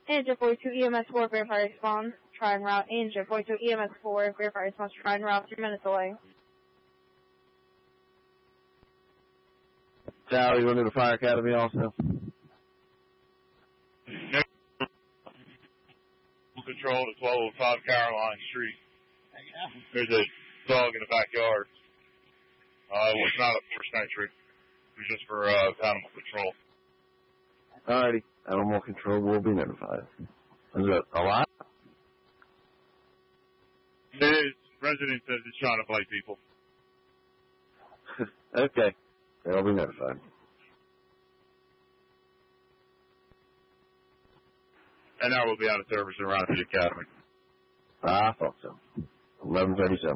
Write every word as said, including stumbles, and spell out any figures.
Engine forty-two, E M S four, verify response, try and route. Engine forty-two, E M S four, verify response, try and route, three minutes away. Sal, you going to the fire academy also? Control to twelve oh five Caroline Street. There's a dog in the backyard. Uh, it was not a forced entry. It was just for uh, animal control. Alrighty. Animal control will be notified. Is it a lot? It is. Resident says it's trying to bite people. Okay. They'll be notified. And now we'll be out of service around the academy. I thought so. eleven thirty-seven.